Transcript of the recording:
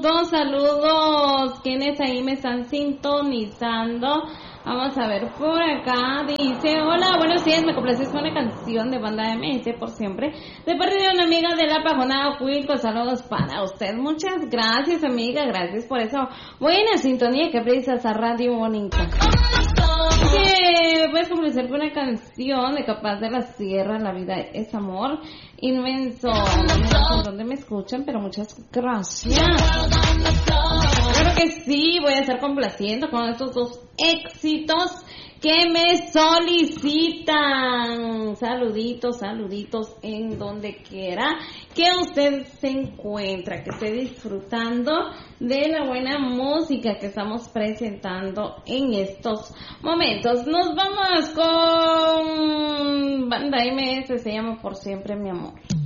saludos. ¿Quiénes ahí me están sintonizando? Vamos a ver por acá. Dice, hola, buenos días, me complaces con una canción de Banda MS por siempre. De parte de una amiga de La Pajonada, Cuilco, saludos para usted. Muchas gracias, amiga, gracias por eso. Buena sintonía que prestas a Radio Bonita. Puedes complacer con una canción de Capaz de la Sierra, La Vida es Amor. Inmenso. No sé dónde me escuchan, pero muchas gracias. Claro que sí, voy a estar complaciendo con estos dos éxitos que me solicitan. Saluditos en donde quiera que usted se encuentra, que esté disfrutando de la buena música que estamos presentando en estos momentos. Nos vamos con Banda MS, se llama Por Siempre Mi Amor.